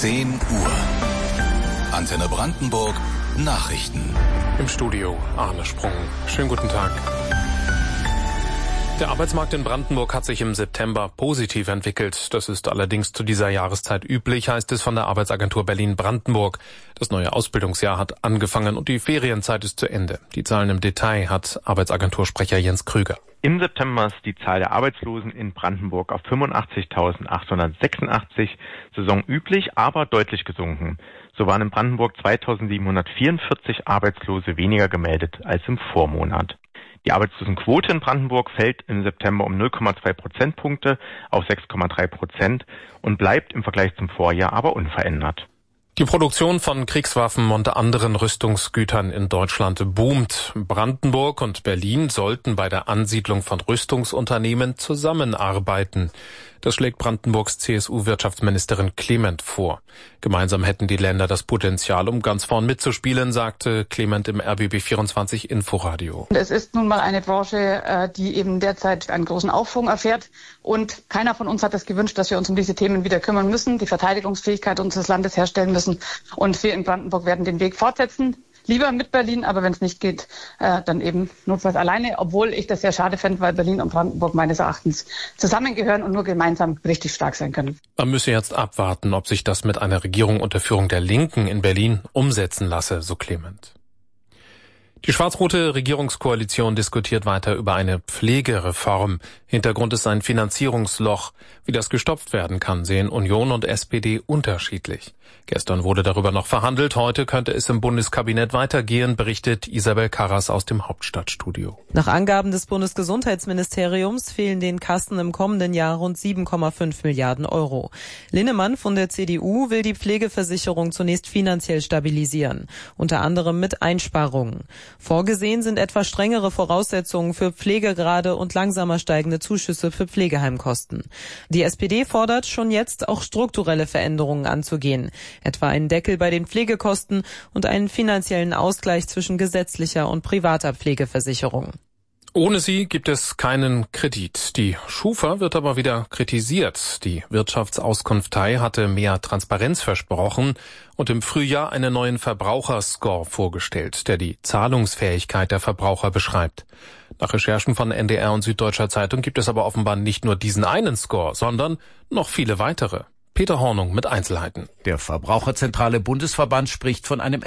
10 Uhr. Antenne Brandenburg Nachrichten. Im Studio Arne Sprung. Schönen guten Tag. Der Arbeitsmarkt in Brandenburg hat sich im September positiv entwickelt. Das ist allerdings zu dieser Jahreszeit üblich, heißt es von der Arbeitsagentur Berlin-Brandenburg. Das neue Ausbildungsjahr hat angefangen und die Ferienzeit ist zu Ende. Die Zahlen im Detail hat Arbeitsagentursprecher Jens Krüger. Im September ist die Zahl der Arbeitslosen in Brandenburg auf 85.886 saisonüblich, aber deutlich gesunken. So waren in Brandenburg 2.744 Arbeitslose weniger gemeldet als im Vormonat. Die Arbeitslosenquote in Brandenburg fällt im September um 0,2 Prozentpunkte auf 6,3% und bleibt im Vergleich zum Vorjahr aber unverändert. Die Produktion von Kriegswaffen und anderen Rüstungsgütern in Deutschland boomt. Brandenburg und Berlin sollten bei der Ansiedlung von Rüstungsunternehmen zusammenarbeiten. Das schlägt Brandenburgs CSU-Wirtschaftsministerin Clement vor. Gemeinsam hätten die Länder das Potenzial, um ganz vorn mitzuspielen, sagte Clement im RBB24 Inforadio. Es ist nun mal eine Branche, die eben derzeit einen großen Aufschwung erfährt. Und keiner von uns hat es gewünscht, dass wir uns um diese Themen wieder kümmern müssen, die Verteidigungsfähigkeit unseres Landes herstellen müssen. Und wir in Brandenburg werden den Weg fortsetzen. Lieber mit Berlin, aber wenn es nicht geht, dann eben notfalls alleine. Obwohl ich das sehr schade fände, weil Berlin und Brandenburg meines Erachtens zusammengehören und nur gemeinsam richtig stark sein können. Man müsse jetzt abwarten, ob sich das mit einer Regierung unter Führung der Linken in Berlin umsetzen lasse, so Clement. Die schwarz-rote Regierungskoalition diskutiert weiter über eine Pflegereform. Hintergrund ist ein Finanzierungsloch. Wie das gestopft werden kann, sehen Union und SPD unterschiedlich. Gestern wurde darüber noch verhandelt. Heute könnte es im Bundeskabinett weitergehen, berichtet Isabel Karras aus dem Hauptstadtstudio. Nach Angaben des Bundesgesundheitsministeriums fehlen den Kassen im kommenden Jahr rund 7,5 Milliarden Euro. Linnemann von der CDU will die Pflegeversicherung zunächst finanziell stabilisieren, unter anderem mit Einsparungen. Vorgesehen sind etwa strengere Voraussetzungen für Pflegegrade und langsamer steigende Zuschüsse für Pflegeheimkosten. Die SPD fordert schon jetzt auch strukturelle Veränderungen anzugehen, etwa einen Deckel bei den Pflegekosten und einen finanziellen Ausgleich zwischen gesetzlicher und privater Pflegeversicherung. Ohne sie gibt es keinen Kredit. Die Schufa wird aber wieder kritisiert. Die Wirtschaftsauskunftei hatte mehr Transparenz versprochen und im Frühjahr einen neuen Verbraucherscore vorgestellt, der die Zahlungsfähigkeit der Verbraucher beschreibt. Nach Recherchen von NDR und Süddeutscher Zeitung gibt es aber offenbar nicht nur diesen einen Score, sondern noch viele weitere. Peter Hornung mit Einzelheiten. Der Verbraucherzentrale Bundesverband spricht von einem